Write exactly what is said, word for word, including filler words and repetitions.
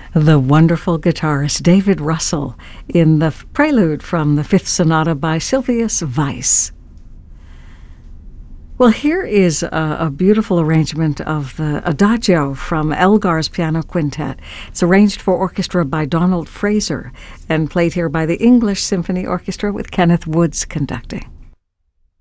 The wonderful guitarist David Russell in the prelude from the Fifth Sonata by Sylvius Weiss. Well, here is a, a beautiful arrangement of the Adagio from Elgar's Piano Quintet. It's arranged for orchestra by Donald Fraser and played here by the English Symphony Orchestra with Kenneth Woods conducting.